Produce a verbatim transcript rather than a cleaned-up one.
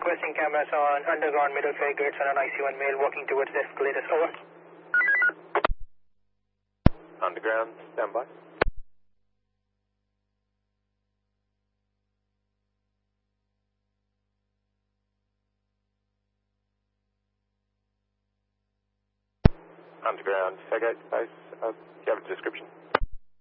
requesting cameras on underground middle fare gates on an I C one male walking towards the escalators. Over. Underground, stand by. Underground, fare gate space. Uh, do you have a description?